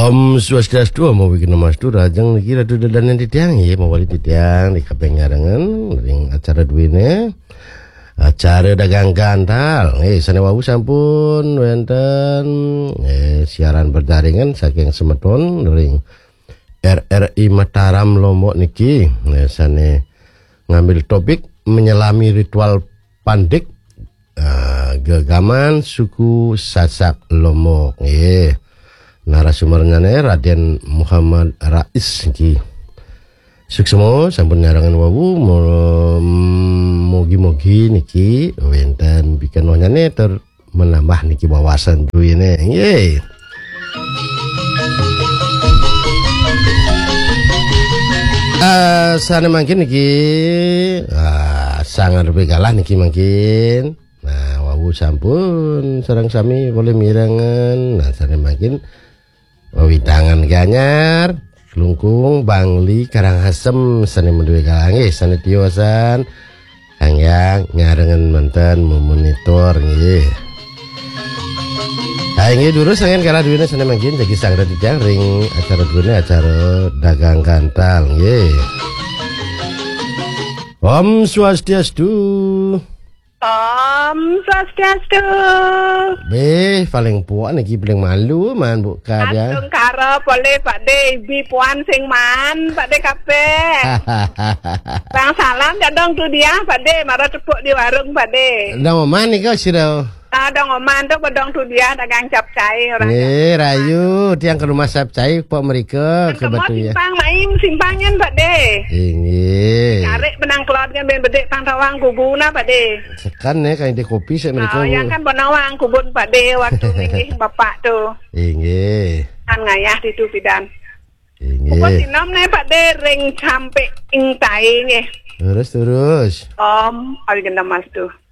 Om Swastiastu mau bikin Mas tu rajang niki radu dadanan di tiang ya mau wali di tiang di kapeng ngarangan ring acara duwine acara dagang gantal sana wau sampun wonten siaran berjaringan saking Semeton ring RRI Mataram Lombok niki sane ngambil topik menyelami ritual pandik gegaman suku Sasak Lombok nggih. Narasumbernya Raden Muhammad Rais ki suksemo sampun nyarangan wawu mogi-mogi niki wenten bikin nonyane ter menambah niki wawasan duwine nggih. Sana mungkin niki sangat begalah niki mungkin. Nah, wawu sampun sareng sami boleh mirangan. Nah, sana mungkin widangan ganyar, kelungkung, bangli, karangasem, sani menduwe kalangi, sani tiosan, hangyang, nyarengan mantan, memonitor, nggih. Nggih dulu sangen kala duwine sani mangkin jadi sang radijang ring acara duwine acara dagang gantal, nggih. Om Swastiastu. Om Swastiastu. Paling puan iki paling malu man Bu Karya. Atung karo boleh Pak De, ibi puan sing man Pak De kabeh. Bang salam jadong tu dia Pak De, mara tepuk di warung Pak De. Ndang oman iki sira. Dong oman tu bedong tu dia dagang capcai orang. Rayu tiang ke rumah capcai Pak mereka ke batu ya. Simpang main simpangnya Pak De. Nggih. Karek benang kelot kan ben bedek pang tawang kubuna Pak De. Sekan ya kayak di kopi saya mereka. Oh, yang kan benawang kubun Pak De waktu niki bapak tu. Nggih. Kan ngayah di tu bidan. Nggih. Apa sinom ne Pak De ring sampai ing tai nggih. Terus. Om, awi gendam mas tu.